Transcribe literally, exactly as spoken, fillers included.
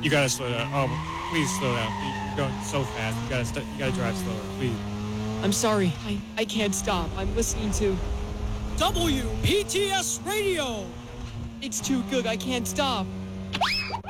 You gotta slow down. Oh, please slow down. You're going so fast. You gotta st- you gotta drive slower, please. I'm sorry. I, I can't stop. I'm listening to... W P T S Radio. It's too good. I can't stop.